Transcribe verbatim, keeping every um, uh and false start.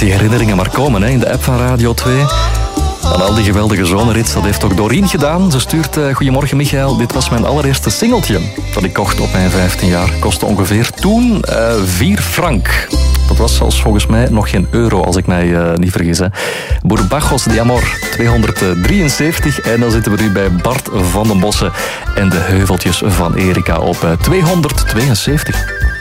die herinneringen maar komen hè, in de app van Radio twee. Aan al die geweldige zomerrits, dat heeft ook Doreen gedaan. Ze stuurt, uh, goedemorgen Michael, dit was mijn allereerste singeltje dat ik kocht op mijn vijftien jaar. Kostte ongeveer toen uh, vier frank. Dat was zelfs volgens mij nog geen euro, als ik mij uh, niet vergis. Hè. Bourbajos de Amor, tweehonderddrieënzeventig. En dan zitten we nu bij Bart van den Bossen en de heuveltjes van Erika op uh, tweehonderdtweeënzeventig.